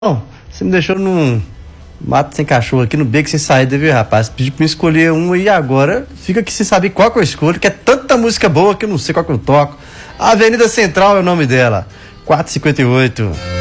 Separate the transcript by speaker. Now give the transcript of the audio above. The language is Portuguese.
Speaker 1: Não, você me deixou num mato sem cachorro aqui no beco sem saída, viu, rapaz? Pedi pra me escolher um e agora fica aqui sem saber qual que eu escolho, que é tanta música boa que eu não sei qual que eu toco. Avenida Central é o nome dela, 458.